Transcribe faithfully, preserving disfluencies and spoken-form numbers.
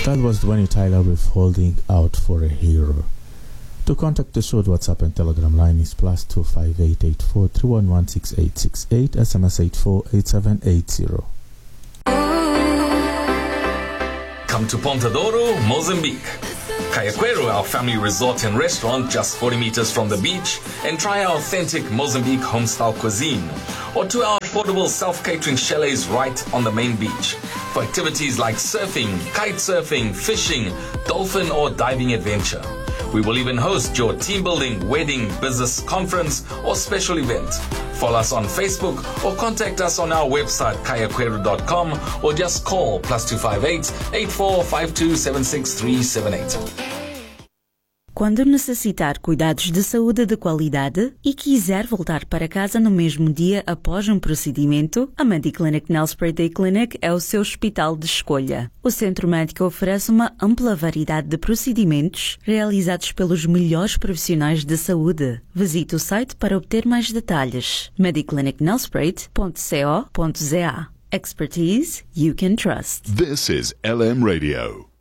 That was Dwayne Tyler with Holding Out for a Hero. To contact the show, WhatsApp and Telegram line is plus two five eight eight four three one one six eight six eight, S M S eight four eight seven eight zero. Come to Ponta Douro, Mozambique. Cayaquero, our family resort and restaurant just forty meters from the beach, and try our authentic Mozambique home-style cuisine. Or to our affordable self-catering chalets right on the main beach. For activities like surfing, kite surfing, fishing, dolphin or diving adventure. We will even host your team building, wedding, business conference or special event. Follow us on Facebook or contact us on our website cayaquero dot com or just call plus two five eight eight four five two seven six three seven eight. Quando necessitar cuidados de saúde de qualidade e quiser voltar para casa no mesmo dia após um procedimento, a Mediclinic Nelspruit Day Clinic é o seu hospital de escolha. O centro médico oferece uma ampla variedade de procedimentos realizados pelos melhores profissionais de saúde. Visite o site para obter mais detalhes. mediclinic nelspruit ponto co ponto za. Expertise you can trust. This is L M Radio.